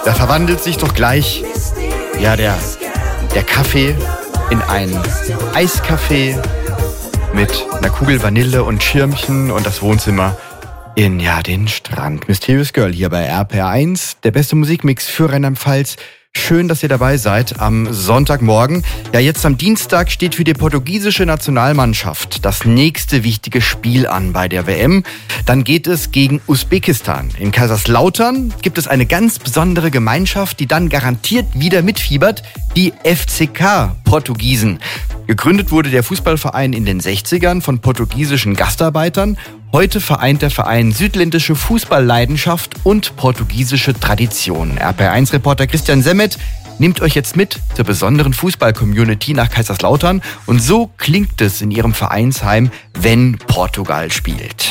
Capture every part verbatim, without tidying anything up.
Da verwandelt sich doch gleich, ja, der, der Kaffee in einen Eiskaffee mit einer Kugel Vanille und Schirmchen und das Wohnzimmer in, ja, den Strand. Mysterious Girl hier bei R P R eins, der beste Musikmix für Rheinland-Pfalz. Schön, dass ihr dabei seid am Sonntagmorgen. Ja, jetzt am Dienstag steht für die portugiesische Nationalmannschaft das nächste wichtige Spiel an bei der W M. Dann geht es gegen Usbekistan. In Kaiserslautern gibt es eine ganz besondere Gemeinschaft, die dann garantiert wieder mitfiebert, die F C K Portugiesen. Gegründet wurde der Fußballverein in den sechzigern von portugiesischen Gastarbeitern. Heute vereint der Verein südländische Fußballleidenschaft und portugiesische Tradition. R P R eins Reporter Christian Semmet nimmt euch jetzt mit zur besonderen Fußball-Community nach Kaiserslautern. Und so klingt es in ihrem Vereinsheim, wenn Portugal spielt.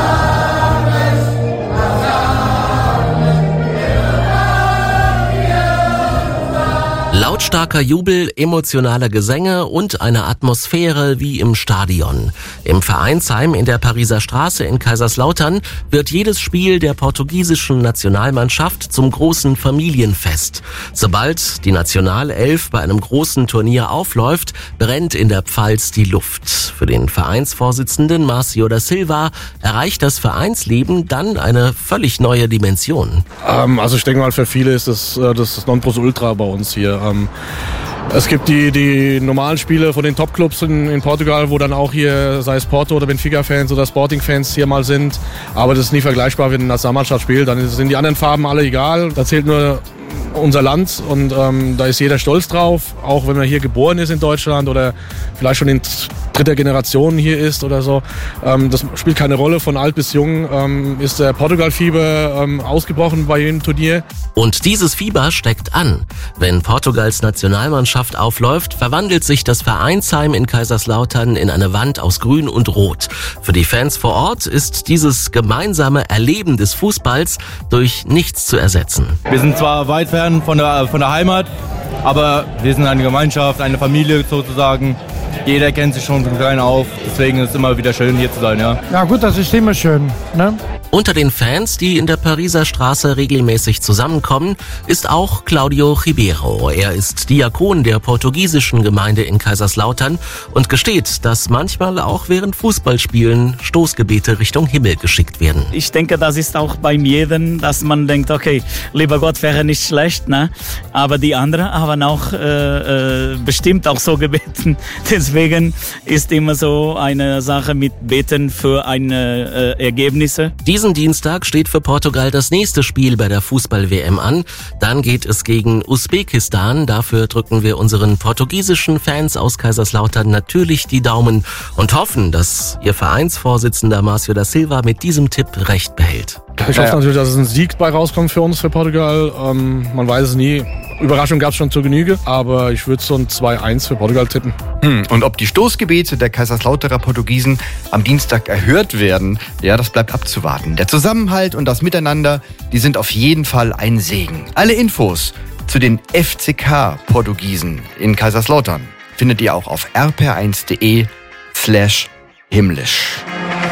Lautstarker Jubel, emotionale Gesänge und eine Atmosphäre wie im Stadion. Im Vereinsheim in der Pariser Straße in Kaiserslautern wird jedes Spiel der portugiesischen Nationalmannschaft zum großen Familienfest. Sobald die Nationalelf bei einem großen Turnier aufläuft, brennt in der Pfalz die Luft. Für den Vereinsvorsitzenden Márcio da Silva erreicht das Vereinsleben dann eine völlig neue Dimension. Ähm, also ich denke mal, für viele ist das das Nonplusultra bei uns hier. Ähm, es gibt die, die normalen Spiele von den Topclubs in, in Portugal, wo dann auch hier, sei es Porto oder Benfica-Fans oder Sporting-Fans hier mal sind. Aber das ist nie vergleichbar, wenn eine Nationalmannschaft spielt. Dann sind die anderen Farben alle egal. Da zählt nur unser Land und ähm, da ist jeder stolz drauf. Auch wenn man hier geboren ist in Deutschland oder vielleicht schon in dritter Generation hier ist oder so. Ähm, das spielt keine Rolle. Von alt bis jung ähm, ist der Portugal-Fieber ähm, ausgebrochen bei jedem Turnier. Und dieses Fieber steckt an. Wenn Portugals Nationalmannschaft aufläuft, verwandelt sich das Vereinsheim in Kaiserslautern in eine Wand aus Grün und Rot. Für die Fans vor Ort ist dieses gemeinsame Erleben des Fußballs durch nichts zu ersetzen. Wir sind zwar weit fern von der, von der Heimat, aber wir sind eine Gemeinschaft, eine Familie sozusagen. Jeder kennt sich schon von klein auf, deswegen ist es immer wieder schön, hier zu sein, ja. Ja gut, das ist immer schön, ne? Unter den Fans, die in der Pariser Straße regelmäßig zusammenkommen, ist auch Claudio Ribeiro. Er ist Diakon der portugiesischen Gemeinde in Kaiserslautern und gesteht, dass manchmal auch während Fußballspielen Stoßgebete Richtung Himmel geschickt werden. Ich denke, das ist auch beim jeden, dass man denkt, okay, lieber Gott wäre nicht schlecht, ne? Aber die anderen haben auch äh, äh, bestimmt auch so gebeten. Deswegen ist immer so eine Sache mit Beten für eine äh, Ergebnisse. Diesen Dienstag steht für Portugal das nächste Spiel bei der Fußball-W M an. Dann geht es gegen Usbekistan. Dafür drücken wir unseren portugiesischen Fans aus Kaiserslautern natürlich die Daumen und hoffen, dass ihr Vereinsvorsitzender Márcio da Silva mit diesem Tipp recht behält. Ich hoffe natürlich, dass es ein Sieg bei rauskommt für uns, für Portugal. Ähm, man weiß es nie. Überraschung gab es schon zur Genüge, aber ich würde so ein zwei eins für Portugal tippen. Hm, und ob die Stoßgebete der Kaiserslauterer Portugiesen am Dienstag erhört werden, ja, das bleibt abzuwarten. Der Zusammenhalt und das Miteinander, die sind auf jeden Fall ein Segen. Alle Infos zu den F C K Portugiesen in Kaiserslautern findet ihr auch auf r p r eins punkt d e slash himmlisch.